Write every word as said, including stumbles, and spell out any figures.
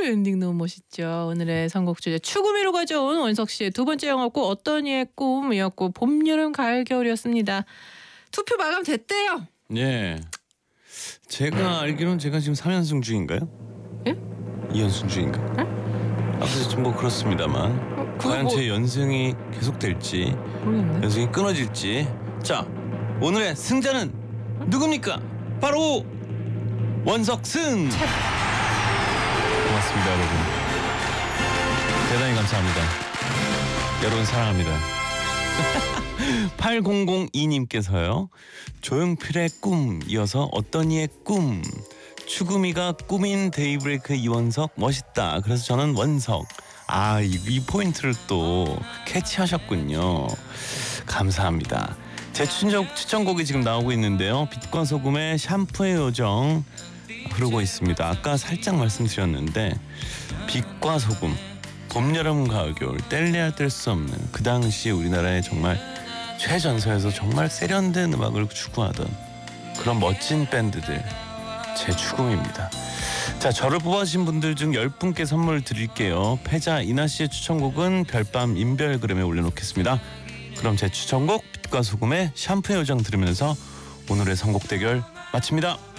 엔딩 너무 멋있죠. 오늘의 선곡 주제 추구미로 가져온 원석 씨의 두 번째 영화곡 어떤 이의 꿈이었고 봄, 여름, 가을, 겨울이었습니다. 투표 마감 됐대요. 예. 제가 알기로는 제가 지금 삼 연승 중인가요? 예? 이 연승 중인가? 예? 아무튼 뭐 그렇습니다만 어, 과연 뭐... 제 연승이 계속될지 모르겠네. 연승이 끊어질지. 자, 오늘의 승자는 누굽니까? 바로 원석승. 고맙습니다, 여러분. 대단히 감사합니다. 여러분 사랑합니다. 팔공공이 님께서요. 조용필의 꿈 이어서 어떤 이의 꿈. 추구미가 꾸민 데이브레이크 이원석 멋있다. 그래서 저는 원석. 아, 이, 이 포인트를 또 캐치하셨군요. 감사합니다. 제 추천, 추천곡이 지금 나오고 있는데요. 빛과 소금의 샴푸의 요정 흐르고 있습니다. 아까 살짝 말씀드렸는데 빛과 소금, 봄, 여름, 가을, 겨울 뗄래야 뗄 수 없는 그 당시 우리나라의 정말 최전선에서 정말 세련된 음악을 추구하던 그런 멋진 밴드들 제 추구미입니다. 자, 저를 뽑아주신 분들 중 열 분께 선물 드릴게요. 패자 이나씨의 추천곡은 별밤 인별그램에 올려놓겠습니다. 그럼 제 추천곡 빛과 소금의 샴푸의 요정 들으면서 오늘의 선곡 대결 마칩니다.